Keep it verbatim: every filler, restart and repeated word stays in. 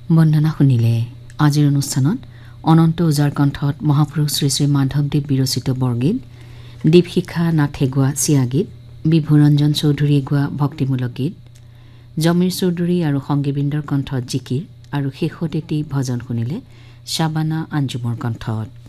বন্দনা শুনিলে। আজিৰ অনুষ্ঠানত অনন্ত উজাৰ কণ্ঠত মহাপুৰুষ শ্ৰী শ্ৰী মাধৱদেৱ বিৰচিত বৰগীত, দীপশিখা নাথে গোৱা চিয়া গীত, বিভুৰঞ্জন চৌধুৰীয়ে গোৱা ভক্তিমূলক গীত, জমিৰ চৌধুৰী আৰু সংগীবৃন্দৰ কণ্ঠত জিকিৰ আৰু শেষত এটি ভজন শুনিলে শাবানা আঞ্জুমৰ কণ্ঠত।